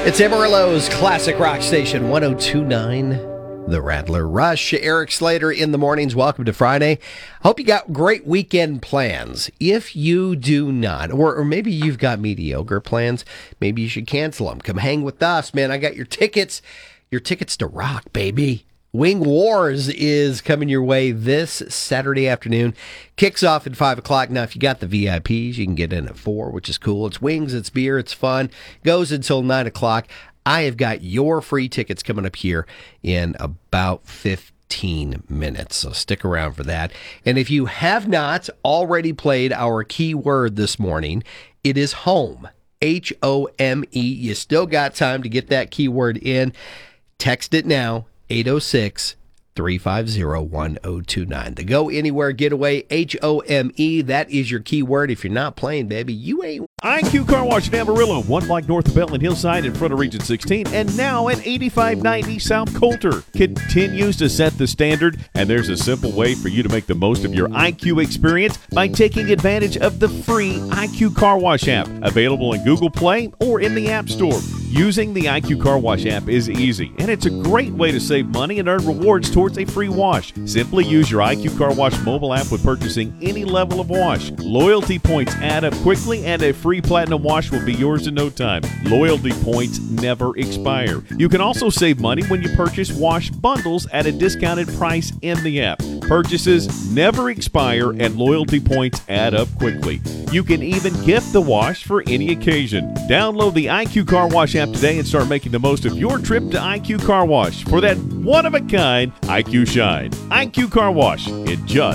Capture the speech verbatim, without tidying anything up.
It's Amarillo's classic rock station, one oh two point nine, The Rattler Rush. Eric Slater in the mornings. Welcome to Friday. Hope you got great weekend plans. If you do not, or, or maybe you've got mediocre plans, maybe you should cancel them. Come hang with us, man. I got your tickets. Your tickets to rock, baby. Wing Wars is coming your way this Saturday afternoon. Kicks off at five o'clock. Now, if you got the V I Ps, you can get in at four, which is cool. It's wings, it's beer, it's fun. Goes until nine o'clock. I have got your free tickets coming up here in about fifteen minutes, so stick around for that. And if you have not already played our key word this morning, it is home. H O M E. You still got time to get that keyword in. Text it now. eight oh six, three five zero, one oh two nine. The Go Anywhere Getaway, H O M E. That is your keyword. If you're not playing, baby, you ain't. I Q Car Wash in Amarillo, one block north of Beltland Hillside in front of Region sixteen, and now at eighty-five ninety South Coulter. Continues to set the standard, and there's a simple way for you to make the most of your I Q experience by taking advantage of the free I Q Car Wash app, available in Google Play or in the App Store. Using the I Q Car Wash app is easy, and it's a great way to save money and earn rewards towards a free wash. Simply use your I Q Car Wash mobile app with purchasing any level of wash. Loyalty points add up quickly, and a free Platinum wash will be yours in no time. Loyalty points never expire. You can also save money when you purchase wash bundles at a discounted price in the app. Purchases never expire, and loyalty points add up quickly. You can even gift the wash for any occasion. Download the I Q Car Wash app today and start making the most of your trip to I Q Car Wash for that one-of-a-kind I Q Shine. I Q Car Wash. It just